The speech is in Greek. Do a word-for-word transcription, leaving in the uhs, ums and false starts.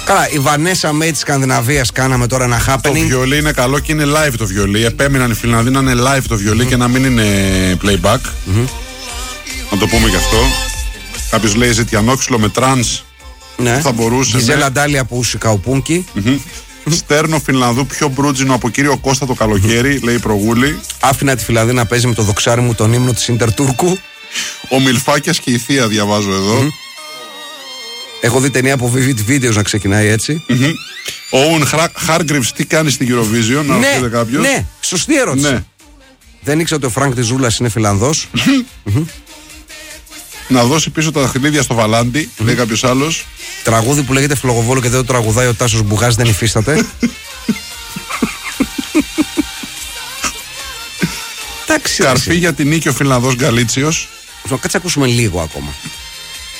Καλά, η Βανέσα Μέι της Σκανδιναβίας κάναμε τώρα ένα happening. Το βιολί είναι καλό και είναι live το βιολί. Επέμειναν οι Φιλανδοί να είναι live το βιολί mm-hmm. και να μην είναι playback. Mm-hmm. Να το πούμε γι' αυτό. Κάποιος λέει ζητιανόξυλο με τρανς. Ναι. Θα μπορούσε. Γιζέλα ναι. Ντάλια από Ουσικαουπούνκι. Mm-hmm. Στέρνο Φινλανδού πιο μπρούτζινο από κύριο Κώστα το καλοκαίρι, mm-hmm. λέει η Προγούλη. Άφηνα τη Φιλανδή να παίζει με το δοξάρι μου τον ύμνο της Ίντερ Τούρκου. Ο Μιλφάκιας και η Θεία διαβάζω εδώ. Mm-hmm. Έχω δει ταινία από Vivid Videos να ξεκινάει έτσι. Mm-hmm. Ο Οουν Χάργκριβς τι κάνει στην Eurovision, να ναι, ρωτήσετε κάποιος. Ναι, σωστή ερώτηση. Ναι. Δεν ήξερα ότι ο Φρανκ της Ζούλας είναι Φιλανδός. Mm-hmm. Να δώσει πίσω τα δαχτυλίδια στο Βαλάντι, mm-hmm. λέει κάποιος άλλος. Τραγούδι που λέγεται Φλογοβόλο και δεν το τραγουδάει ο Τάσος Μπουγάς, δεν υφίσταται. Καρφί για την νίκη ο Φιλανδός Γκαλίτσιος. Κάτσε ακούσουμε λίγο ακόμα.